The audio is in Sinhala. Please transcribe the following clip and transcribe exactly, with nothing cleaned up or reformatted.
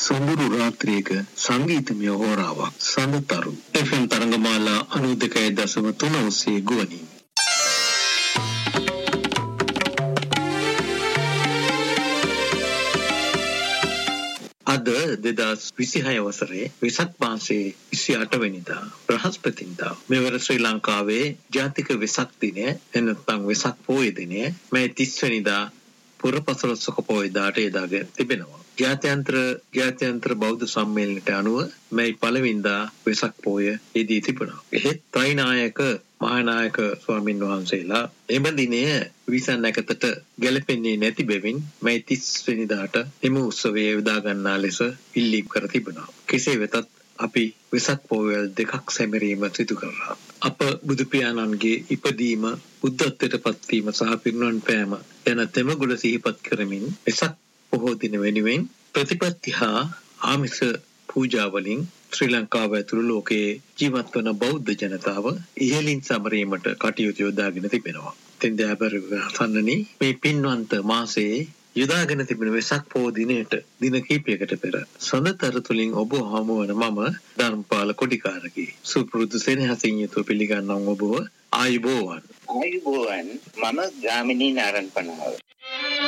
සොඳුරු රාත්‍රියක සංගීතමය හෝරාවක් සඳතරු එෆ් එම් තරංගමාලා අනූදකය දශම තුන ඔස්සේ ගුවනින් අද දෙදස් විසිහය වසරේ වෙසක් මාසයේ විසි අට වෙනිදා බ්‍රහස්පතින්දා මෙවර ශ්‍රී ලංකාවේ ජාතික වෙසක් දිනය එනත්නම් වෙසක් පෝය දිනය මේ තිස් වෙනිදා පුරපසළොස්වක පෝය දාට යොදාගෙන තිබෙනවා. ජාත්‍යන්තර ජාත්‍යන්තර බෞද්ධ සම්මේලනයට අනුව මේ පළවෙනිදා වෙසක් පෝය යෙදී තිබුණා. එහෙත් ත්‍රිනායක මහානායක ස්වාමින් වහන්සේලා එම දිනය විසන් නැකතට ගැලපෙන්නේ නැති බැවින් මේ තිස් වෙනිදාට එම උත්සවය යොදා ගන්නා ලෙස ඉල්ලීම් කර තිබුණා. කෙසේ වෙතත් අපි වෙසක් පෝයල් දෙකක් සැමරීම සිදු කරා. අප බුදු පියාණන්ගේ ඉපදීම, බුද්ධත්වයට පත්වීම සහ පිරිනිවන් පෑම යන තෙමගුල සිහිපත් කරමින් වෙසක් පොහෝ දින වෙනුවෙන් ප්‍රතිපත්ති හා ආමිස පූජාවලින් ශ්‍රී ලංකාව ඇතුළු ලෝකයේ ජීවත් වන බෞද්ධ ජනතාව ඉහළින් සමරීමට කටයුතු යොදාගෙන තිබෙනවා. තෙන්දෑබරගසන්නනි මේ පින්වන්ත මාසයේ යොදාගෙන තිබෙන වෙසක් පොහෝ දිනයට දින කිහිපයකට පෙර සඳතර තුලින් ඔබ හමු වන මම ධර්මපාල කොඩිකාරකි. සුපුරුදු සෙනෙහසින් යුතුව පිළිගන්නම් ඔබව. ආයුබෝවන්. ආයුබෝවන්. මම ගාමිණී නාරන්පනාව.